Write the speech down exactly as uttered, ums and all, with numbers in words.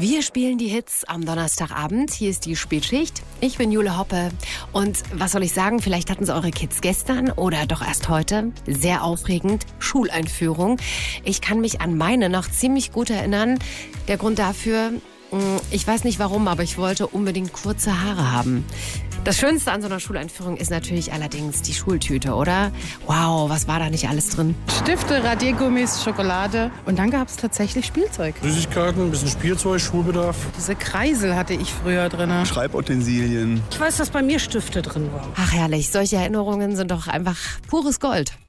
Wir spielen die Hits am Donnerstagabend. Hier ist die Spätschicht. Ich bin Jule Hoppe. Und was soll ich sagen? Vielleicht hatten es eure Kids gestern oder doch erst heute. Sehr aufregend. Schuleinführung. Ich kann mich an meine noch ziemlich gut erinnern. Der Grund dafür, ich weiß nicht warum, aber ich wollte unbedingt kurze Haare haben. Das Schönste an so einer Schuleinführung ist natürlich allerdings die Schultüte, oder? Wow, was war da nicht alles drin? Stifte, Radiergummis, Schokolade. Und dann gab es tatsächlich Spielzeug. Süßigkeiten, ein bisschen Spielzeug, Schulbedarf. Diese Kreisel hatte ich früher drin. Schreibutensilien. Ich weiß, dass bei mir Stifte drin waren. Ach herrlich, solche Erinnerungen sind doch einfach pures Gold.